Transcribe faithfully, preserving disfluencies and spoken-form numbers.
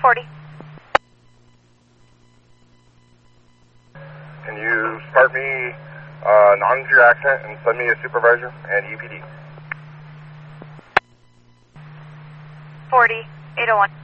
forty. Can you start me uh, non-zero accent and send me a supervisor and E P D? forty, eight oh one.